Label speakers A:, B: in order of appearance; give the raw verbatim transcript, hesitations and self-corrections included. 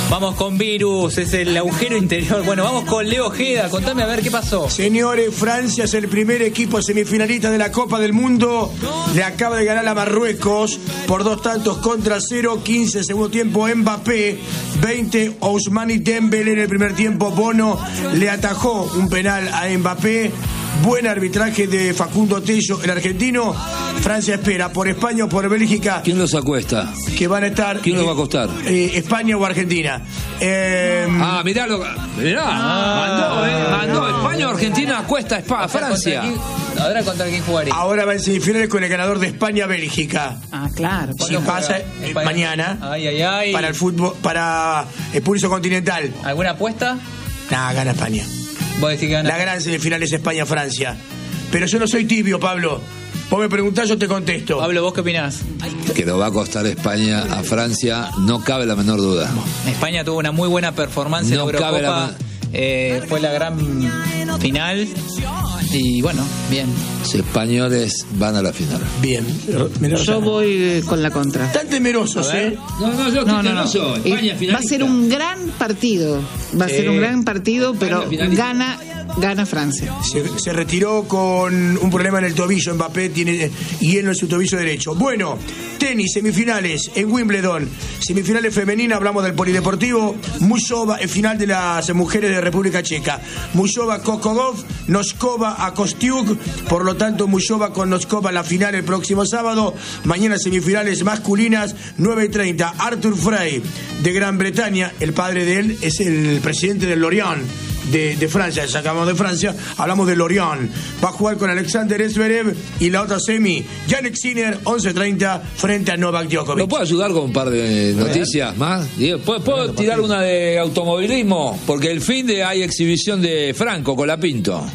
A: Vamos con virus, es el agujero interior. Bueno, vamos con Leo Ojeda, contame a ver qué pasó.
B: Señores, Francia es el primer equipo semifinalista de la Copa del Mundo. Le acaba de ganar a Marruecos por dos tantos contra cero. quince segundo tiempo Mbappé, veinte Ousmane Dembélé en el primer tiempo. Bono le atajó un penal a Mbappé. Buen arbitraje de Facundo Tello, el argentino. Francia espera por España o por Bélgica.
C: ¿Quién los acuesta?
B: Que van a estar.
C: ¿Quién los va a costar?
B: Eh, España o Argentina. Eh,
C: ah, mirá, lo, mirá ah, mandó, eh, mandó. España o Argentina acuesta a Francia.
A: Ahora contra quién jugaría.
B: Ahora va en semifinales con el ganador de España-Bélgica.
D: Ah, claro.
B: Si pasa eh, mañana.
A: Ay, ay, ay.
B: Para el fútbol, para el pulso continental.
A: ¿Alguna apuesta?
B: Nah, gana España.
A: ¿Vos decís que gana?
B: La gran semifinal es España-Francia. Pero yo no soy tibio, Pablo. Vos me preguntás, yo te contesto.
A: Pablo, ¿vos qué opinás?
C: Que lo va a costar España a Francia, no cabe la menor duda.
A: España tuvo una muy buena performance
C: no
A: en Eurocopa.
C: Cabe la...
A: eh, fue la gran final. Y bueno, bien.
C: Los españoles van a la final.
B: Bien.
D: Yo voy con la contra.
B: Están temerosos, ¿eh?
C: No, no, yo
D: no, no, no.
C: España
D: Va a ser un gran partido. Va a
A: sí.
D: ser un gran partido, pero
C: España,
D: gana gana Francia.
B: Se, se retiró con un problema en el tobillo. Mbappé tiene hielo en su tobillo derecho. Bueno, tenis, semifinales en Wimbledon. Semifinales femeninas, hablamos del polideportivo. Mušová, en final de las mujeres de República Checa. Mušová, Kokogov, Noskova a Kostiuk. Por lo tanto, Mušová con Noskova la final el próximo sábado. Mañana semifinales masculinas, nueve y treinta. Arthur Frey, de Gran Bretaña. El padre de él es el presidente del Lorient. De, de Francia, sacamos de Francia, hablamos de Lorient. Va a jugar con Alexander Zverev y la otra semi, Jannik Sinner, once treinta frente a Novak Djokovic.
C: ¿Lo puedo ayudar con un par de noticias más? ¿Puedo, puedo tirar una de automovilismo? Porque el fin de hay exhibición de Franco Colapinto.